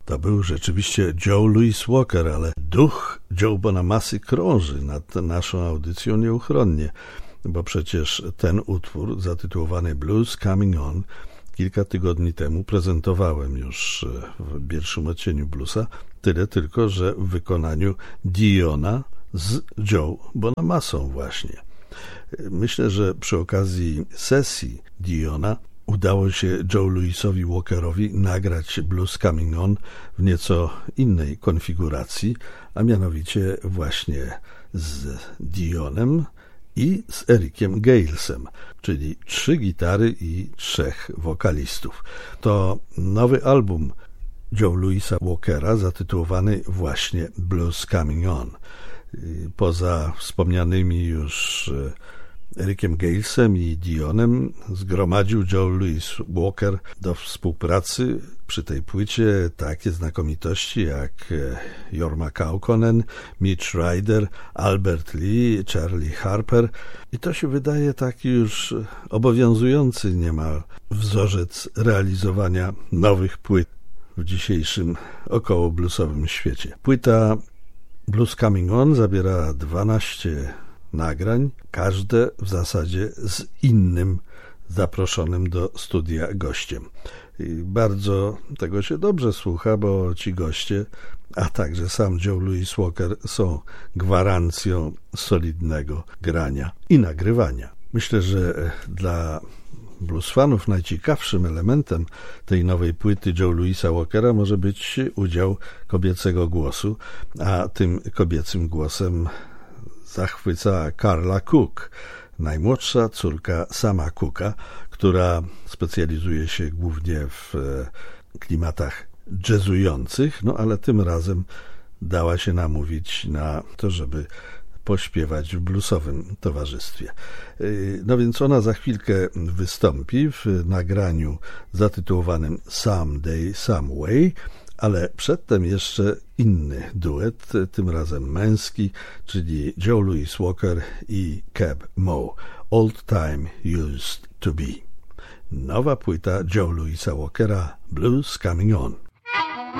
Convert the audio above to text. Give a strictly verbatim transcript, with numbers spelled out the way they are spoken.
To był rzeczywiście Joe Louis Walker, ale duch Joe Bonamassy krąży nad naszą audycją nieuchronnie, bo przecież ten utwór zatytułowany Blues Coming On kilka tygodni temu prezentowałem już w pierwszym odcieniu bluesa, tyle tylko, że w wykonaniu Diona z Joe Bonamassą właśnie. Myślę, że przy okazji sesji Diona udało się Joe Louisowi Walkerowi nagrać Blues Coming On w nieco innej konfiguracji, a mianowicie właśnie z Dionem i z Ericiem Galesem, czyli trzy gitary i trzech wokalistów. To nowy album Joe Louisa Walkera zatytułowany właśnie Blues Coming On. Poza wspomnianymi już Ericiem Galesem i Dionem zgromadził Joe Louis Walker do współpracy przy tej płycie takie znakomitości jak Jorma Kaukonen, Mitch Ryder, Albert Lee, Charlie Harper i to się wydaje taki już obowiązujący niemal wzorzec realizowania nowych płyt w dzisiejszym około bluesowym świecie. Płyta Blues Coming On zawiera dwanaście nagrań, każde w zasadzie z innym zaproszonym do studia gościem. I bardzo tego się dobrze słucha, bo ci goście, a także sam Joe Louis Walker są gwarancją solidnego grania i nagrywania. Myślę, że dla blues fanów najciekawszym elementem tej nowej płyty Joe Louisa Walkera może być udział kobiecego głosu, a tym kobiecym głosem zachwyca Carla Cook, najmłodsza córka Sama Cooka, która specjalizuje się głównie w klimatach jazzujących, no ale tym razem dała się namówić na to, żeby pośpiewać w bluesowym towarzystwie. No więc ona za chwilkę wystąpi w nagraniu zatytułowanym Someday, Someway, ale przedtem jeszcze inny duet, tym razem męski, czyli Joe Louis Walker i Cab Mo, Old Time Used to Be. Nowa płyta Joe Louisa Walkera, Blues Coming On.